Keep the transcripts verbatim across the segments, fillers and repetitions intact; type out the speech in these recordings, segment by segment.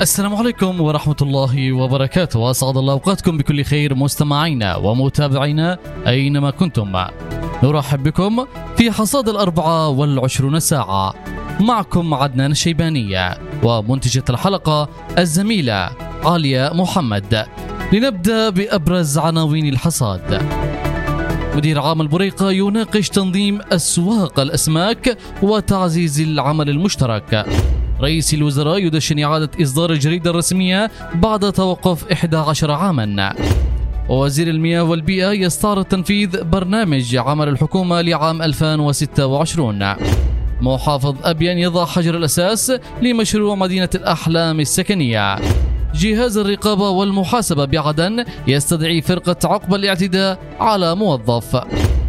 السلام عليكم ورحمة الله وبركاته، أسعد الله أوقاتكم بكل خير مستمعينا ومتابعينا أينما كنتم. نرحب بكم في حصاد الأربعة والعشرون ساعة، معكم عدنان الشيبانية ومنتجة الحلقة الزميلة عالية محمد. لنبدأ بأبرز عناوين الحصاد. مدير عام البريقة يناقش تنظيم أسواق الأسماك وتعزيز العمل المشترك. رئيس الوزراء يدشن إعادة إصدار الجريدة الرسمية بعد توقف إحدى عشر عاما. ووزير المياه والبيئة يستعرض تنفيذ برنامج عمل الحكومة لعام ألفين وستة وعشرين. محافظ أبين يضع حجر الأساس لمشروع مدينة الأحلام السكنية. جهاز الرقابة والمحاسبة بعدن يستدعي فرقة عقب الاعتداء على موظف.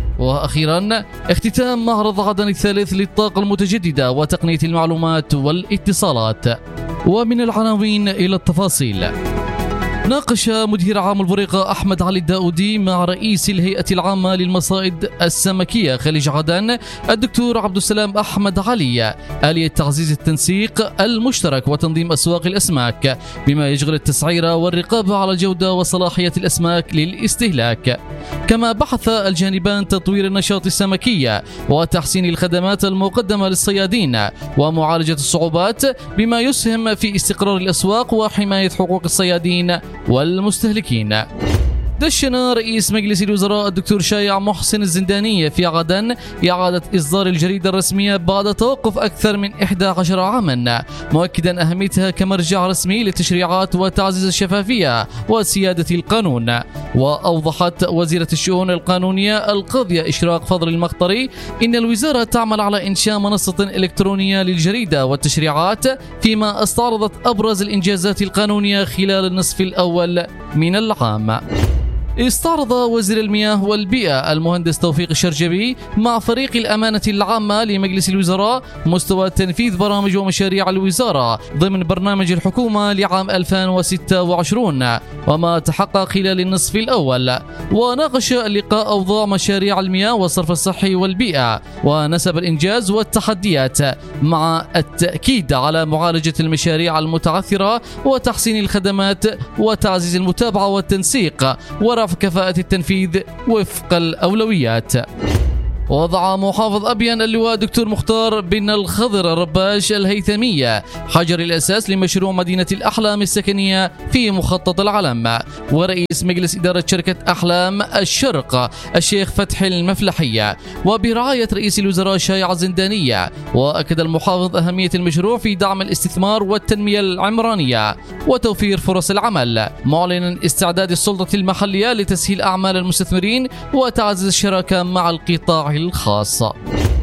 وأخيرا اختتام معرض عدن الثالث للطاقة المتجددة وتقنية المعلومات والاتصالات. ومن العناوين إلى التفاصيل. ناقش مدير عام البريقة أحمد علي الداودي مع رئيس الهيئة العامة للمصائد السمكية خليج عدن الدكتور عبد السلام أحمد علي آلية تعزيز التنسيق المشترك وتنظيم أسواق الأسماك بما يشغل التسعير والرقابة على جودة وصلاحية الأسماك للاستهلاك. كما بحث الجانبان تطوير النشاط السمكي وتحسين الخدمات المقدمة للصيادين ومعالجة الصعوبات بما يسهم في استقرار الأسواق وحماية حقوق الصيادين والمستهلكين. دشن رئيس مجلس الوزراء الدكتور شايع محسن الزنداني في عدن إعادة إصدار الجريدة الرسمية بعد توقف أكثر من إحدى عشر عاما، مؤكدا أهميتها كمرجع رسمي للتشريعات وتعزيز الشفافية وسيادة القانون. وأوضحت وزيرة الشؤون القانونية القاضية إشراق فضل المقطري إن الوزارة تعمل على إنشاء منصة إلكترونية للجريدة والتشريعات، فيما استعرضت أبرز الإنجازات القانونية خلال النصف الأول من العام. استعرض وزير المياه والبيئة المهندس توفيق الشرجبي مع فريق الأمانة العامة لمجلس الوزراء مستوى تنفيذ برامج ومشاريع الوزارة ضمن برنامج الحكومة لعام ألفين وستة وعشرين وما تحقق خلال النصف الأول. وناقش اللقاء أوضاع مشاريع المياه والصرف الصحي والبيئة ونسب الإنجاز والتحديات، مع التأكيد على معالجة المشاريع المتعثرة وتحسين الخدمات وتعزيز المتابعة والتنسيق ورفع كفاءة التنفيذ وفق الأولويات. وضع محافظ أبين اللواء دكتور مختار بن الخضر الرباش الهيثمية حجر الأساس لمشروع مدينة الأحلام السكنية في مخطط العلم. ورئيس مجلس إدارة شركة أحلام الشرق الشيخ فتحي المفلحية وبرعاية رئيس الوزراء شايع الزندانية. وأكد المحافظ أهمية المشروع في دعم الاستثمار والتنمية العمرانية وتوفير فرص العمل، معلنا استعداد السلطة المحلية لتسهيل أعمال المستثمرين وتعزيز الشراكة مع القطاع الخاصة.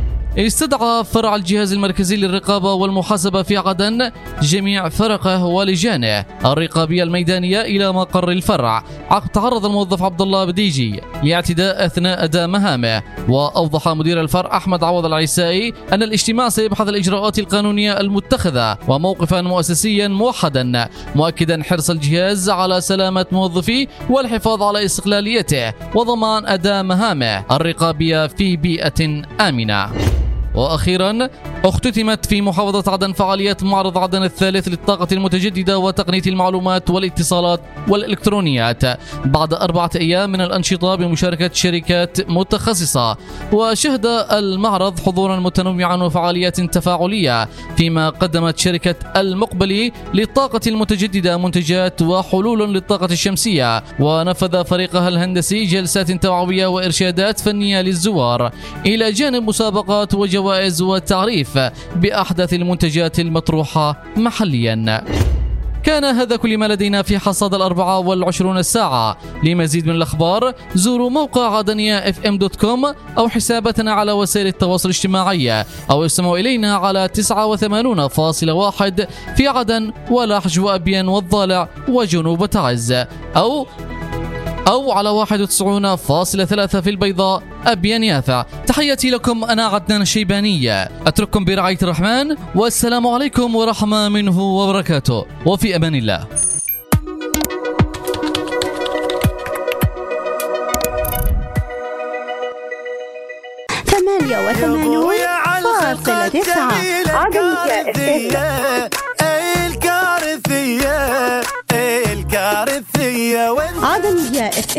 استدعى فرع الجهاز المركزي للرقابة والمحاسبة في عدن جميع فرقه ولجانه الرقابية الميدانية إلى مقر الفرع عقب تعرض الموظف عبد الله بديجي لاعتداء أثناء أداء مهامه. وأوضح مدير الفرع أحمد عوض العيسائي أن الاجتماع سيبحث الإجراءات القانونية المتخذة وموقفا مؤسسيا موحدا، مؤكدا حرص الجهاز على سلامة موظفيه والحفاظ على استقلاليته وضمان أداء مهامه الرقابية في بيئة آمنة. وأخيرا اختتمت في محافظة عدن فعاليات معرض عدن الثالث للطاقة المتجددة وتقنية المعلومات والاتصالات والإلكترونيات بعد أربعة أيام من الأنشطة بمشاركة شركات متخصصة. وشهد المعرض حضورا متنوعا وفعاليات تفاعلية، فيما قدمت شركة المقبلي للطاقة المتجددة منتجات وحلول للطاقة الشمسية، ونفذ فريقها الهندسي جلسات توعوية وإرشادات فنية للزوار، إلى جانب مسابقات وجوائز والتعريف بأحدث المنتجات المطروحة محليا. كان هذا كل ما لدينا في حصاد الأربعة والعشرون ساعة. لمزيد من الأخبار زوروا موقع عدنية اف ام دوت كوم أو حساباتنا على وسائل التواصل الاجتماعي، أو استمعوا إلينا على تسعة وثمانين فاصلة واحد في عدن ولحج وأبين والضالع وجنوب تعز، أو أو على واحد وتسعين فاصلة ثلاثة في البيضاء أبين يافع. تحياتي لكم، أنا عدنان الشيبانية، أترككم برعاية الرحمن، والسلام عليكم ورحمة منه وبركاته، وفي أمان الله. ثمانية وثمانون فاصلة تسعة عدنية. عدنية وين عدنية اف